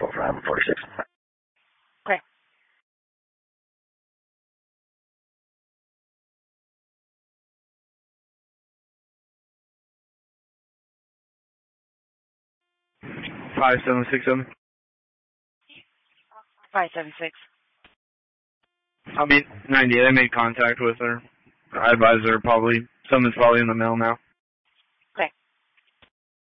from 46. Okay. Five 767. 576. I mean, 98. I made contact with her. I advised her someone's probably in the mail now.